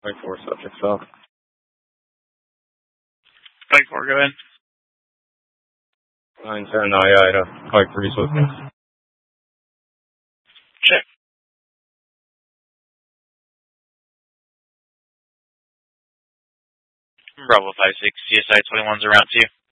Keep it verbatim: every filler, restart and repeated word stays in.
Mike four, subject self. Mike four, go ahead. nine ten, I Ida. Mike three, with me. Check. Bravo five six, C S I twenty-one's around to you.